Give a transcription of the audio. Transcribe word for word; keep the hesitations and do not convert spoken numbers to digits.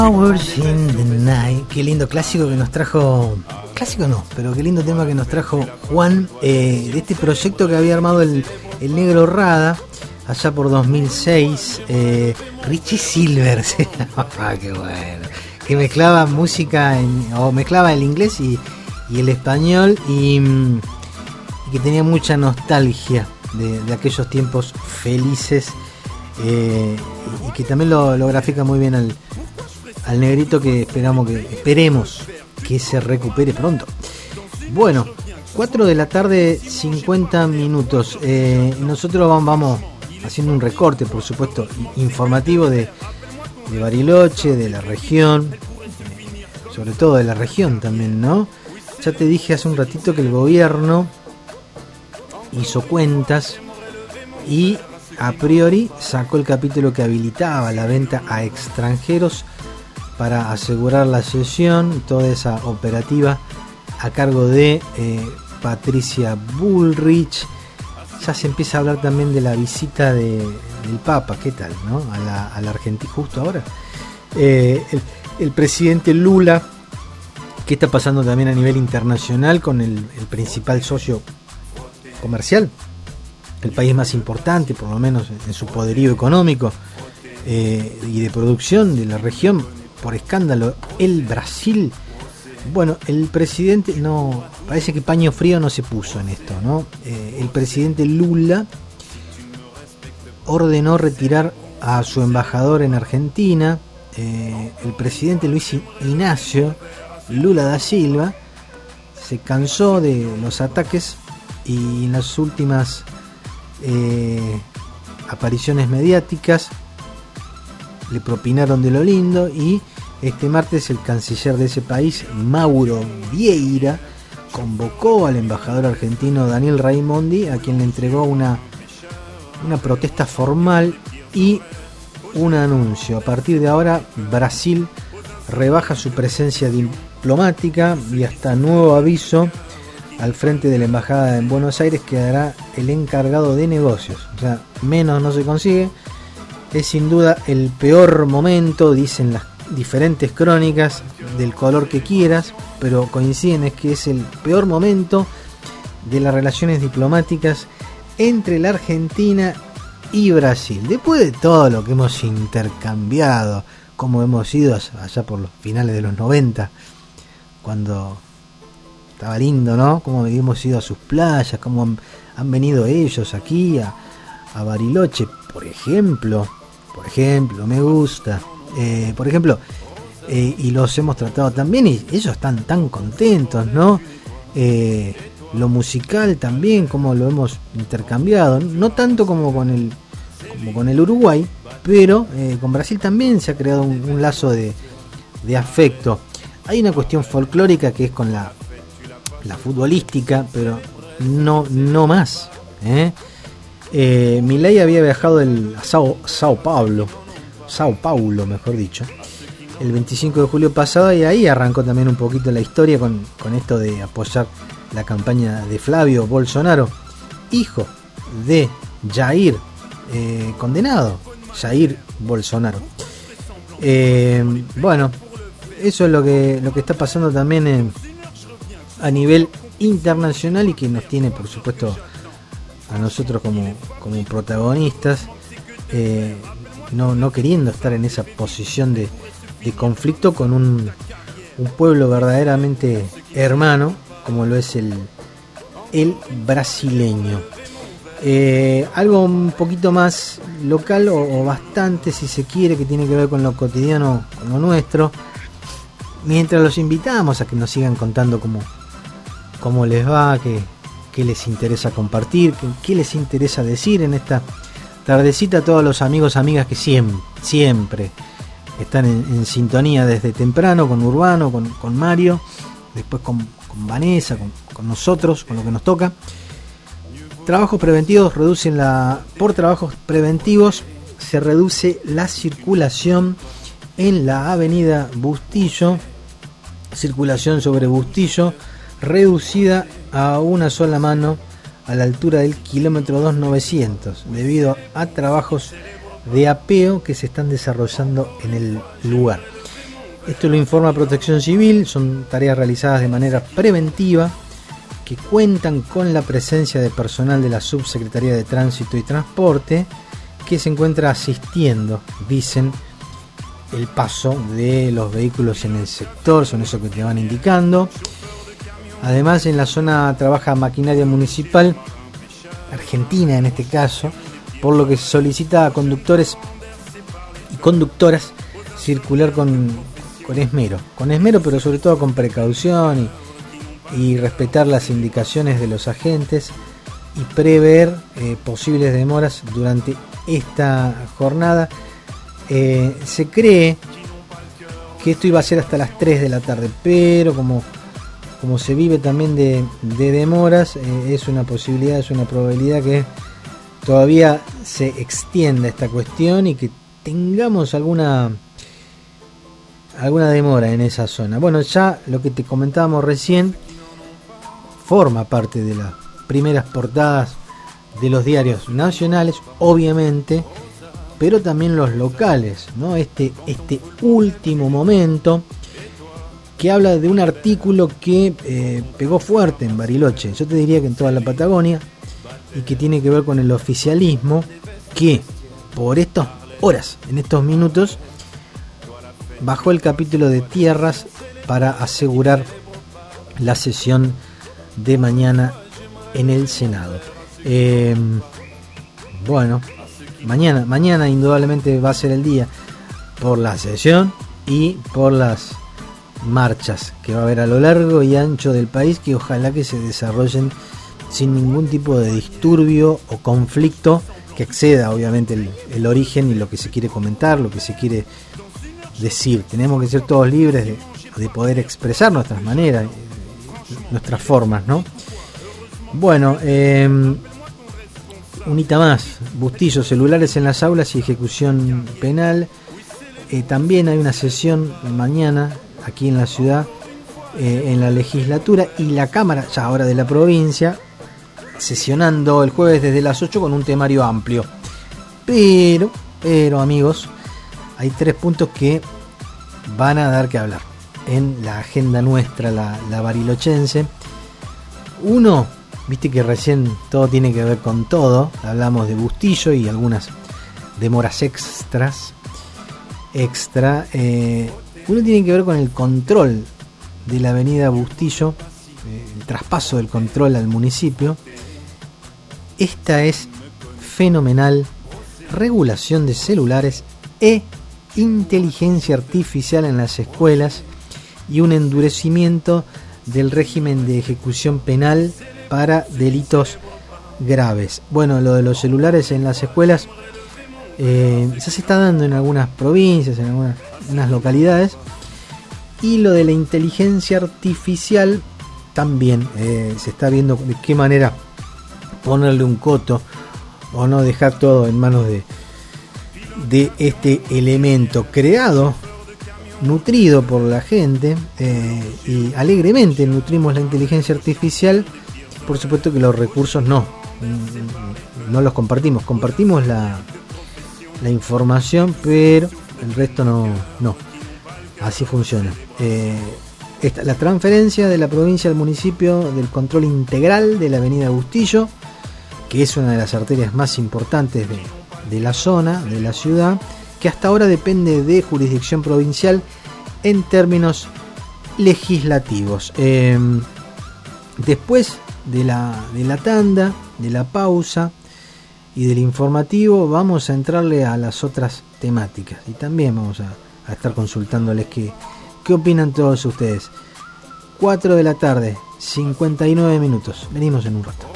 Hours in the Night. Qué lindo clásico que nos trajo. Clásico no, pero qué lindo tema que nos trajo Juan, eh, de este proyecto que había armado el, el Negro Rada allá por dos mil seis. eh, Richie Silver. Ah, qué bueno. Que mezclaba música en, o mezclaba el inglés y, y el español, y, y que tenía mucha nostalgia de, de aquellos tiempos felices, eh, y, y que también lo, lo grafica muy bien al, al negrito, que esperamos que esperemos que se recupere pronto. Bueno, cuatro de la tarde, cincuenta minutos. Eh, nosotros vamos haciendo un recorte, por supuesto, informativo de, de Bariloche, de la región, sobre todo de la región también, ¿no? Ya te dije hace un ratito que el gobierno hizo cuentas y a priori sacó el capítulo que habilitaba la venta a extranjeros para asegurar la cesión, toda esa operativa a cargo de eh, Patricia Bullrich. Ya se empieza a hablar también de la visita de, del Papa, ¿qué tal, no? A la, a la Argentina justo ahora. Eh, el, el presidente Lula, ¿qué está pasando también a nivel internacional con el, el principal socio comercial? El país más importante, por lo menos en su poderío económico eh, y de producción de la región, por escándalo, el Brasil. Bueno, el presidente, no, parece que paño frío no se puso en esto, ¿no? Eh, el presidente Lula ordenó retirar a su embajador en Argentina. Eh, el presidente Luis Ignacio Lula da Silva se cansó de los ataques y en las últimas eh, apariciones mediáticas le propinaron de lo lindo, y este martes el canciller de ese país, Mauro Vieira, convocó al embajador argentino Daniel Raimondi, a quien le entregó una, una protesta formal y un anuncio. A partir de ahora, Brasil rebaja su presencia diplomática y hasta nuevo aviso, al frente de la embajada en Buenos Aires quedará el encargado de negocios. O sea, menos no se consigue. Es sin duda el peor momento, dicen las diferentes crónicas, del color que quieras, pero coinciden es que es el peor momento de las relaciones diplomáticas entre la Argentina y Brasil. Después de todo lo que hemos intercambiado, como hemos ido allá por los finales de los noventa, cuando estaba lindo, ¿no? Como hemos ido a sus playas, como han, han venido ellos aquí a, a Bariloche, por ejemplo. Por ejemplo, me gusta. Eh, por ejemplo, eh, y los hemos tratado también, y ellos están tan contentos, ¿no? Eh, lo musical también, como lo hemos intercambiado, no tanto como con el, como con el Uruguay, pero eh, con Brasil también se ha creado un, un lazo de, de afecto. Hay una cuestión folclórica que es con la, la futbolística, pero no, no más, ¿eh? Eh, Milei había viajado el, a Sao, Sao Paulo, Sao Paulo, mejor dicho, el veinticinco de julio pasado, y ahí arrancó también un poquito la historia con, con esto de apoyar la campaña de Flavio Bolsonaro, hijo de Jair, eh, condenado, Jair Bolsonaro. Eh, bueno, eso es lo que, lo que está pasando también en, a nivel internacional, y que nos tiene, por supuesto, a nosotros como, como protagonistas, eh, no, no queriendo estar en esa posición de, de conflicto con un, un pueblo verdaderamente hermano como lo es el, el brasileño. Eh, algo un poquito más local, o, o bastante si se quiere, que tiene que ver con lo cotidiano, con lo nuestro, mientras los invitamos a que nos sigan contando cómo, cómo les va, que qué les interesa compartir, qué, qué les interesa decir en esta tardecita a todos los amigos, amigas que siempre, siempre están en, en sintonía desde temprano, con Urbano, con, con Mario, después con, con Vanessa, con, con nosotros, con lo que nos toca. Trabajos preventivos reducen la, por trabajos preventivos se reduce la circulación en la avenida Bustillo, circulación sobre Bustillo reducida a una sola mano a la altura del kilómetro dos mil novecientos, debido a trabajos de apeo que se están desarrollando en el lugar. Esto lo informa Protección Civil, son tareas realizadas de manera preventiva que cuentan con la presencia de personal de la Subsecretaría de Tránsito y Transporte que se encuentra asistiendo, dicen, el paso de los vehículos en el sector, son eso que te van indicando. Además, en la zona trabaja maquinaria municipal, argentina en este caso, por lo que se solicita a conductores y conductoras circular con, con esmero, con esmero, pero sobre todo con precaución y, y respetar las indicaciones de los agentes y prever eh, posibles demoras durante esta jornada. Eh, se cree que esto iba a ser hasta las tres de la tarde, pero como, como se vive también de, de demoras, eh, es una posibilidad, es una probabilidad que todavía se extienda esta cuestión y que tengamos alguna alguna demora en esa zona. Bueno, ya lo que te comentábamos recién forma parte de las primeras portadas de los diarios nacionales, obviamente, pero también los locales, ¿no? Este, este último momento que habla de un artículo que eh, pegó fuerte en Bariloche, yo te diría que en toda la Patagonia, y que tiene que ver con el oficialismo, que por estas horas, en estos minutos, bajó el capítulo de tierras para asegurar la sesión de mañana en el Senado. Eh, bueno, mañana, mañana indudablemente va a ser el día por la sesión y por las marchas que va a haber a lo largo y ancho del país, que ojalá que se desarrollen sin ningún tipo de disturbio o conflicto que exceda obviamente el, el origen y lo que se quiere comentar, lo que se quiere decir. Tenemos que ser todos libres de, de poder expresar nuestras maneras, nuestras formas, ¿no? Bueno, eh, unita más, Bustillo, celulares en las aulas y ejecución penal. Eh, también hay una sesión mañana aquí en la ciudad, eh, en la legislatura, y la Cámara, ya ahora de la provincia, sesionando el jueves desde las ocho con un temario amplio. Pero, pero amigos, hay tres puntos que van a dar que hablar en la agenda nuestra, la, la barilochense. Uno, viste que recién todo tiene que ver con todo, hablamos de Bustillo y algunas demoras extras, extra. Eh, uno tiene que ver con el control de la avenida Bustillo, eh, el traspaso del control al municipio. Esta es fenomenal. Regulación de celulares e inteligencia artificial en las escuelas y un endurecimiento del régimen de ejecución penal para delitos graves. Bueno, lo de los celulares en las escuelas eh, ya se está dando en algunas provincias, en algunas unas localidades, y lo de la inteligencia artificial también eh, se está viendo de qué manera ponerle un coto o no dejar todo en manos de, de este elemento creado, nutrido por la gente, eh, y alegremente nutrimos la inteligencia artificial. Por supuesto que los recursos no, no los compartimos, compartimos la, la información, pero el resto no, no. Así funciona. Eh, esta, la transferencia de la provincia al municipio del control integral de la avenida Bustillo, que es una de las arterias más importantes de, de la zona, de la ciudad, que hasta ahora depende de jurisdicción provincial en términos legislativos. Eh, después de la, de la tanda, de la pausa y del informativo, vamos a entrarle a las otras temáticas y también vamos a, a estar consultándoles qué, qué opinan todos ustedes. cuatro de la tarde, cincuenta y nueve minutos. Venimos en un rato.